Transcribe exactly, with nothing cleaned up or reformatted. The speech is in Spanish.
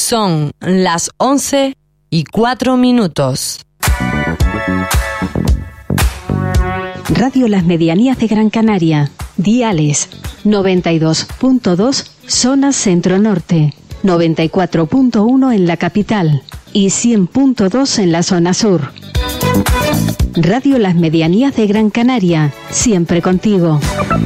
Son las once y cuatro minutos. Radio Las Medianías de Gran Canaria. Diales noventa y dos punto dos zona centro-norte, noventa y cuatro punto uno en la capital y cien punto dos en la zona sur. Radio Las Medianías de Gran Canaria, siempre contigo.